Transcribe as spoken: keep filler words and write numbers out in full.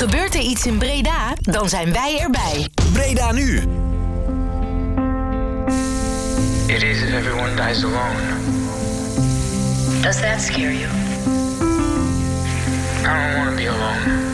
Gebeurt er iets in Breda? Dan zijn wij erbij. Breda nu. It is if everyone dies alone. Does that scare you? I don't want to be alone.